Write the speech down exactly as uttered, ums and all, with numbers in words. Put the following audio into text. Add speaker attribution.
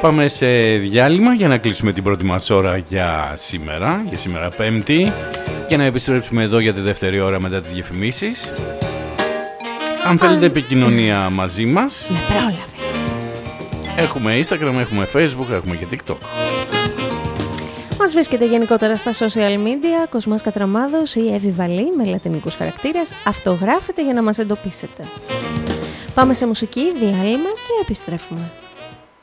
Speaker 1: Πάμε σε διάλειμμα για να κλείσουμε την πρώτη μας ώρα για σήμερα, για σήμερα Πέμπτη, και να επιστρέψουμε εδώ για τη δεύτερη ώρα μετά τις διαφημίσεις. Αν θέλετε επικοινωνία μαζί μας,
Speaker 2: με πρόλαβες.
Speaker 1: Έχουμε Instagram, έχουμε Facebook, έχουμε και TikTok.
Speaker 2: Μας βρίσκεται γενικότερα στα social media, Κοσμάς Κατραμάδος ή Εύη Βαλή με λατινικούς χαρακτήρες. Αυτογράφετε για να μας εντοπίσετε. Πάμε σε μουσική, διάλειμμα και επιστρέφουμε.